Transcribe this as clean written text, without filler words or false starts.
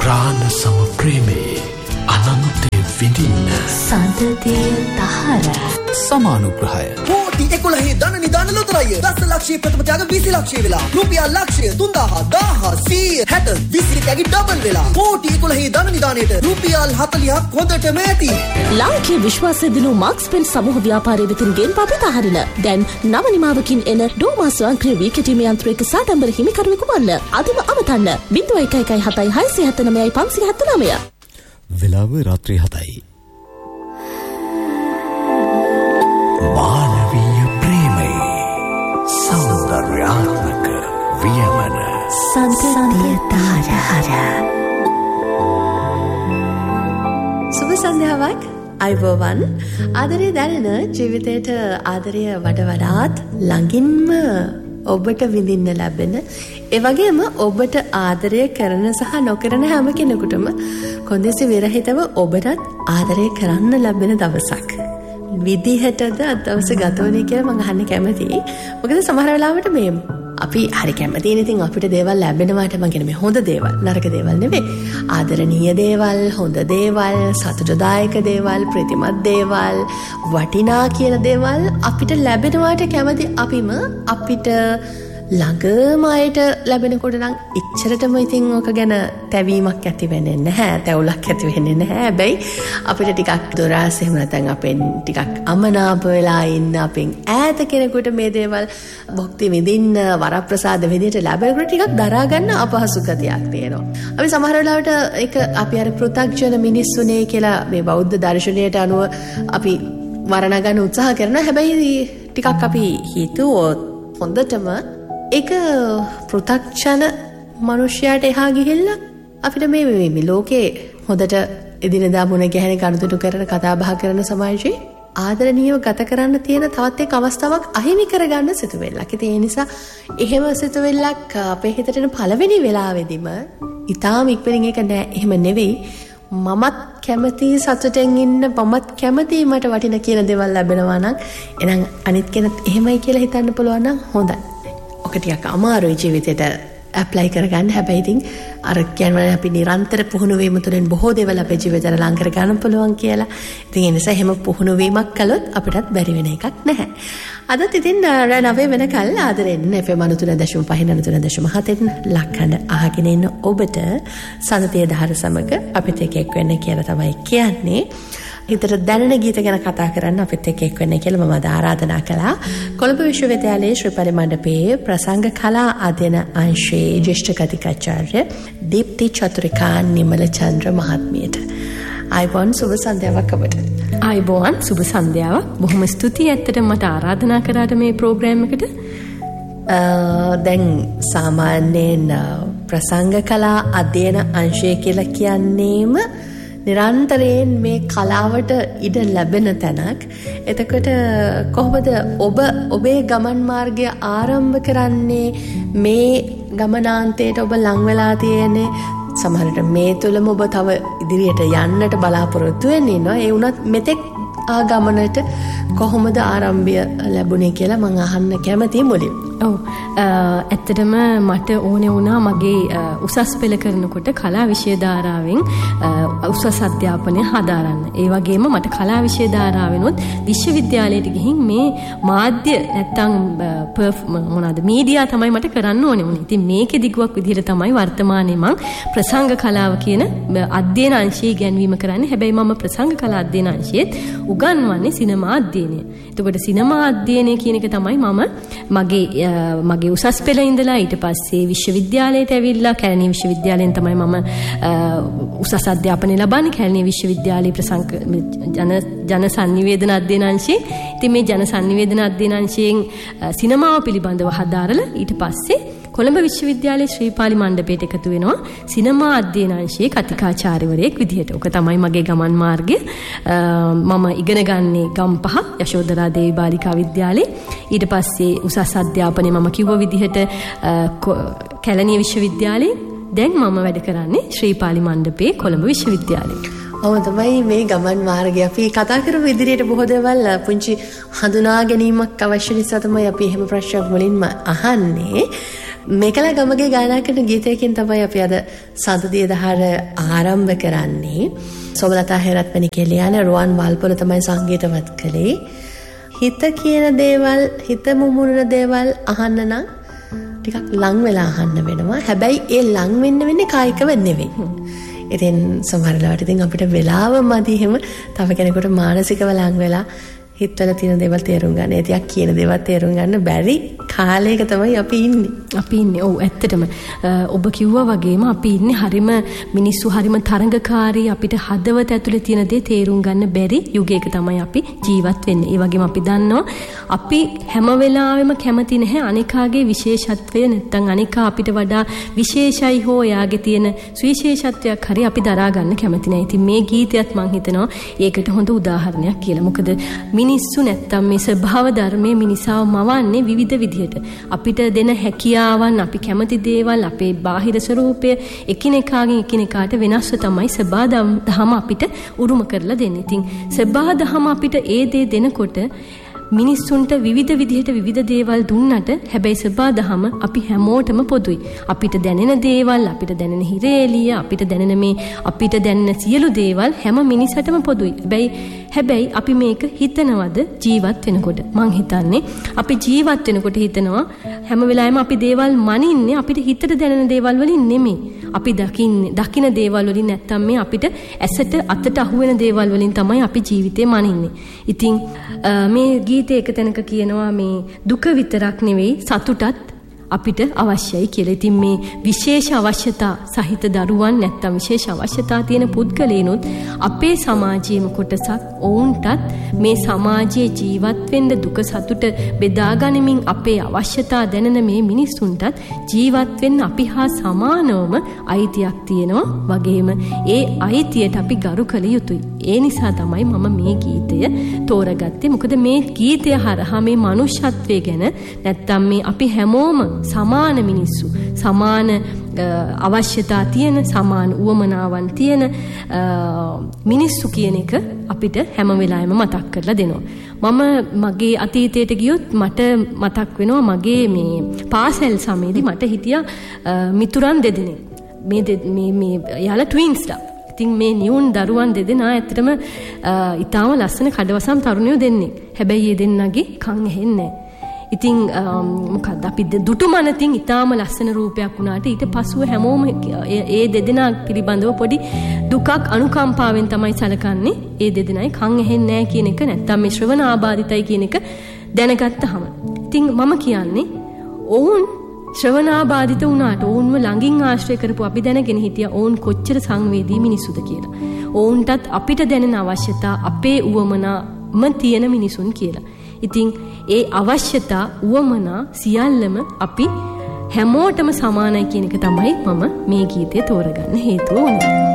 ප්‍රාණ සම ප්‍රේමේ අනන්තය විඳින්න. සඳතිය දහර සමානුග්‍රහය. කෝටි 11 ධන නිදාන ලොතරැය. 10 ලක්ෂයේ ප්‍රථම ත්‍යාග 20 ලක්ෂය වෙලා. රුපියල් ලක්ෂය 3000 1000 100 60 ත්‍යාග ඩබල් වෙලා. කෝටි 11 ධන නිදානයේට රුපියල් 40ක් හොඳටම ඇති. ලාංකීය විශ්වාසය දිනු මාක්ස් පෙන් සමූහ ව්‍යාපාරයේ වෙතින් ගෙන් පපිත හරින. දැන් නව නිමාවකින් එන ඩෝමා ස්වයංක්‍රීය වීකටීම යන්ත්‍රයක සාඩම්බර හිමිකරුවෙකු වන්න. අදම අමතන්න 0117 වෙලාව රාත්‍රී 7යි. මානවීය ප්‍රේමයේ සෞන්දර්යාත්මක වියමන සඳතිය දහර. සුබ සන්ධ්‍යාවක්. අයිබෝවන්. ආදරය දැනෙන ජීවිතයට ආදරය වඩාත් ළඟින්ම ඔබට විඳින්න ලැබෙන, ඒ වගේම ඔබට ආදරය කරන සහ නොකරන හැම කෙනෙකුටම කොන්දේසි විරහිතව ඔබටත් ආදරය කරන්න ලැබෙන දවසක් විදිහටද අද දවසේ ගත වෙන්නේ කියලා මම අහන්න කැමතියි. මොකද සමහර වෙලාවට මේ අපි හරි කැමතියි ඉතින් අපිට දේවල් ලැබෙනවාට මම කියන්නේ මේ හොඳ දේවල් නරක දේවල් නෙවෙයි. ආදරණීය දේවල්, හොඳ දේවල්, සතුටුදායක දේවල්, ප්‍රතිමත් දේවල්, වටිනා කියන දේවල් අපිට ලැබෙනවාට කැමති අපිම අපිට ළඟම අයට ලැබෙනකොට නම් එච්චරටම ඉතින් ඔක ගැන තැවීමක් ඇති වෙන්නේ නැහැ, තැවුලක් ඇති වෙන්නේ නැහැ. හැබැයි අපිට ටිකක් දොරාස එහෙම නැත්නම් අපෙන් ටිකක් අමනාප වෙලා ඉන්න අපෙන් ඈත කෙනෙකුට මේ දේවල් භුක්ති විඳින්න වරප්‍රසාද විදියට ලැබෙනකොට ටිකක් දරා ගන්න අපහසු ගතියක් තියෙනවා. අපි සමහර වෙලාවට ඒක අපි අර පෘථග්ජන මිනිස්සුනේ කියලා මේ බෞද්ධ දර්ශනයට අනුව අපි වර්ණ ගන්න උත්සාහ කරනවා. හැබැයි ටිකක් අපි හිතුවොත් හොඳටම ඒක පෘථග්ජන මනුෂ්‍යයාට එහා ගිහිල්ලා අපිට මේ ලෝකේ හොඳට එදිනෙදා මුණ ගැහෙන කටයුතු කරන කතා බහ කරන සමාජයේ ආදරණීයව ගත කරන්න තියෙන තවත් එක් අවස්ථාවක් අහිමි කරගන්න සිතුවිල්ලක්. ඉතින් ඒ නිසා එහෙම සිතුවිල්ලක් අපේ හිතට එන පළවෙනි වෙලාවෙදිම ඊටාම ඉක්මනින් ඒක නෑ එහෙම නෙවෙයි. මමත් කැමති සතුටෙන් ඉන්න, මමත් කැමති මට වටින කියන දේවල් ලැබෙනවා නම් එහෙනම් අනිත් කෙනෙක් එහෙමයි කියලා හිතන්න පුළුවන් නම් හොඳයි. ඔක ටිකක් අමාරුයි ජීවිතේට ඇප්ලයි කරගන්න. හැබැයි ඉතින් අර කියන්නේ අපි නිරන්තර පුහුණු වීම තුළින් බොහෝ දේවල් අපේ ජීවිතේට ලං කර ගන්න පුළුවන් කියලා. ඉතින් ඒ නිසා එහෙම පුහුණු වීමක් කළොත් අපිටත් බැරි වෙන එකක් නැහැ. අදත් ඉතින් 9 වෙනකල් ආදරෙන් FM 93.5 93.7 ලක්කන අහගෙන ඉන්න ඔබට සඳතිය දහර සමග අපිට එක් වෙන්න කියලා තමයි කියන්නේ. හිතට දැනෙන ගීත ගැන කතා කරන්න අපිත් එක්ක වෙන්න කියලා මම ආරාධනා කළා. කොළඹ විශ්වවිද්‍යාලයේ ශ්‍රී පරිමණ්ඩපයේ ප්‍රසංග කලා අධ්‍යයන අංශයේ ජ්‍යෙෂ්ඨ කතිකාචාර්ය දීප්ති චතුරිකා නිමල චන්ද්‍ර මහත්මියට. අයිබෝන් සුබ සන්ධ්‍යාවක් ඔබට. අයිබෝන් සුබ සන්ධ්‍යාවක්. බොහොම ස්තුතියි ඇත්තටම මට ආරාධනා කරාට මේ ප්‍රෝග්‍රෑම් එකට. දැන් සාමාන්‍යයෙන් ප්‍රසංග කලා අධ්‍යයන අංශය කියලා කියන්නේම නිරන්තරයෙන් මේ කලාවට ඉඩ ලැබෙන තැනක්. එතකොට කොහොමද ඔබේ ගමන් මාර්ගය ආරම්භ කරන්නේ? මේ ගමනාන්තයට ඔබ ලං වෙලා තියෙන්නේ සමහරට මේ තුළම ඔබ තව ඉදිරියට යන්නට බලාපොරොත්තු වෙන්නේ ඉන්නවා. ඒ වුණත් මෙතෙක් ආගමනට කොහොමද ආරම්භය ලැබුණේ කියලා මම අහන්න කැමතියි මුලින්. ඔව් ඇත්තටම මට ඕනේ වුණා මගේ උසස් පෙළ කරනකොට කලා විෂය ධාරාවෙන් උසස් අධ්‍යාපනය හදාරන්න. ඒ වගේම මට කලා විෂය ධාරාවෙනුත් විශ්වවිද්‍යාලයට ගිහින් මේ මාධ්‍ය නැත්තම් මොනවාද මීඩියා තමයි මට කරන්න ඕනේ වුණේ. ඉතින් මේකේ දිගුවක් විදිහට තමයි වර්තමානයේ මම ප්‍රසංග කලාව කියන අධ්‍යයන අංශය ඉගෙනවීම කරන්නේ. හැබැයි මම ප්‍රසංග කලා අධ්‍යයන අංශයේත් උගන්වන්නේ සිනමා අධ්‍යයනය. එතකොට සිනමා අධ්‍යයනය කියන එක තමයි මගේ උසස් පෙළ ඉඳලා ඊට පස්සේ විශ්වවිද්‍යාලයට ඇවිල්ලා කැලණිය විශ්වවිද්‍යාලයෙන් තමයි මම උසස් අධ්‍යාපනය ලබන්නේ. කැලණිය විශ්වවිද්‍යාලයේ ප්‍රසංග ජන සංනිවේදන අධ්‍යයන අංශයේ. ඉතින් මේ ජන සංනිවේදන අධ්‍යයන අංශයෙන් සිනමාව පිළිබඳව හදාරලා ඊට පස්සේ කොළඹ විශ්වවිද්‍යාලයේ ශ්‍රීපාලි මණ්ඩපයට එකතු වෙනවා සිනමා අධ්‍යයන අංශයේ කතිකාචාර්යවරයෙක් විදිහට. ඔක තමයි මගේ ගමන් මාර්ගය. මම ඉගෙන ගන්නේ ගම්පහ යශෝදරා දේවී බාලිකා විද්‍යාලයේ. ඊට පස්සේ උසස් අධ්‍යාපනය මම කිව්ව විදිහට කැලණිය විශ්වවිද්‍යාලයේ. දැන් මම වැඩ කරන්නේ ශ්‍රීපාලි මණ්ඩපයේ කොළඹ විශ්වවිද්‍යාලයේ. තමයි මේ ගමන් මාර්ගය. අපි කතා කරමු ඉදිරියට බොහෝ දේවල් පුංචි හඳුනා ගැනීමක් අවශ්‍ය නිසා තමයි අපි එහෙම ප්‍රශ්නයක් මුලින්ම අහන්නේ. මේකල ගමගේ ගායනා කරන ගීතයකින් තමයි අපි අද සඳදිය දහර ආරම්භ කරන්නේ. සෝමලතා හේරත්මනි කෙලියන රුවන් වල්පොල තමයි සංගීතවත් කළේ. හිත කියන දේවල්, හිත මුමුණන දේවල් අහන්න නම් ටිකක් ලං වෙලා අහන්න වෙනවා. හැබැයි ඒ ලං වෙන්නේ කායිකව නෙවෙයි. ඉතින් සමහර වෙලාවට ඉතින් අපිට වෙලාව මදි එහෙම තව කෙනෙකුට මානසිකව ලං වෙලා හිතවල තියෙන දේවල් තේරුම් ගන්න. ඒ තියක් කියන දේවල් තේරුම් ගන්න බැරි කාලයක තමයි අපි ඉන්නේ. අපි ඉන්නේ. ඔව් ඇත්තටම ඔබ කිව්වා වගේම අපි ඉන්නේ හරිම මිනිස්සු හරිම තරංගකාරී අපිට හදවත ඇතුලේ තියෙන දේ තේරුම් ගන්න බැරි යුගයක තමයි අපි ජීවත් වෙන්නේ. ඒ වගේම අපි දන්නවා අපි හැම වෙලාවෙම කැමති නැහැ අනිකාගේ විශේෂත්වය නැත්නම් අනිකා අපිට වඩා විශේෂයි හෝ එයාගේ තියෙන සුවිශේෂත්වයක් හරි අපි දරා ගන්න කැමති නැහැ. ඉතින් මේ ගීතයත් මම හිතනවා ඒකට හොඳ උදාහරණයක් කියලා. මොකද මිනිස්සු නැත්තම් මේ ස්වභාව ධර්මයේ මිනිසාව මවන්නේ විවිධ විදිහට. අපිට දෙන හැකියාවන්, අපි කැමති දේවල්, අපේ බාහිර ස්වરૂපය එකිනෙකාගෙන් එකිනෙකාට වෙනස්ව තමයි ස්වභාව දහම අපිට උරුම කරලා දෙන්නේ. ඉතින් ස්වභාව දහම අපිට ඒ දේ දෙනකොට මිනිස්සුන්ට විවිධ විදිහට විවිධ දේවල් දුන්නට හැබැයි ස්වභාව දහම අපි හැමෝටම පොදුයි. අපිට දැනෙන දේවල්, අපිට දැනෙන හිරේලිය, අපිට දැනෙන මේ අපිට දැනෙන සියලු දේවල් හැම මිනිසටම පොදුයි. හැබැයි අපි මේක හිතනවද ජීවත් වෙනකොට? මං හිතන්නේ අපි ජීවත් වෙනකොට හිතනවා හැම වෙලාවෙම අපි දේවල් මනින්නේ අපිට හිතට දැනෙන දේවල් වලින් නෙමෙයි. අපි දකින දේවල් වලින් නැත්තම් මේ අපිට ඇසට අතට අහුවෙන දේවල් වලින් තමයි අපි ජීවිතේ මනින්නේ. ඉතින් මේ ගීතේ එක තැනක කියනවා මේ දුක විතරක් නෙවෙයි සතුටත් අපිට අවශ්‍යයි කියලා. ඉතින් මේ විශේෂ අවශ්‍යතා සහිත දරුවන් නැත්තම් විශේෂ අවශ්‍යතා තියෙන පුද්ගලයන්ොත් අපේ සමාජයේම කොටසක් ඔවුන්ටත් මේ සමාජයේ ජීවත් වෙන්න දුක සතුට බෙදා ගනිමින් අපේ අවශ්‍යතා දැනෙන මේ මිනිස්සුන්ටත් ජීවත් වෙන්න අපි හා සමානවම අයිතියක් තියෙනවා. වගේම ඒ අයිතියට අපි ගරු කළ යුතුයි. ඒ නිසා තමයි මම මේ ගීතය තෝරගත්තේ. මොකද මේ ගීතය හරහා මේ මනුෂ්‍යත්වය ගැන නැත්තම් මේ අපි හැමෝම සමාන මිනිස්සු, සමාන අවශ්‍යතා තියෙන, සමාන උවමනාවන් තියෙන මිනිස්සු කියන එක අපිට හැම වෙලාවෙම මතක් කරලා දෙනවා. මම මගේ අතීතයට ගියොත් මට මතක් වෙනවා මගේ මේ පාසල් සමයේදී මට හිටියා මිතුරන් දෙදෙනෙක්. මේ යාලා ට්වින්ස්ලා. ඉතින් මේ නියුන් දරුවන් දෙදෙනා ඇත්තටම ඊටාම ලස්සන කඩවසම් තරුණයෝ දෙන්නේ. හැබැයි මේ දෙන්නගේ කන් ඇහෙන්නේ නැහැ. ඉතින් මොකක්ද අපි දුටුමනතින් ඊටාම ලස්සන රූපයක් වුණාට ඊට පස්සුව හැමෝම ඒ දෙදෙනා පිළිබඳව පොඩි දුකක් අනුකම්පාවෙන් තමයි සැලකන්නේ. ඒ දෙදෙනායි කන් ඇහෙන්නේ නැහැ කියන එක නැත්තම් මේ ශ්‍රවණ ආබාධිතයි කියන එක දැනගත්තහම. ඉතින් මම කියන්නේ ඔවුන් ශ්‍රවණාබාධිත වුණාට ඔවුන්ව ළඟින් ආශ්‍රය කරපු අපි දැනගෙන හිටියා ඔවුන් කොච්චර සංවේදී මිනිස්සුද කියලා. ඔවුන්ටත් අපිට දැනෙන අවශ්‍යතා අපේ උවමනාම තියෙන මිනිසුන් කියලා. ඉතින් ඒ අවශ්‍යතා උවමනා සියල්ලම අපි හැමෝටම සමානයි කියන එක තමයි මම මේ ගීතය තෝරගන්න හේතුව වුණේ.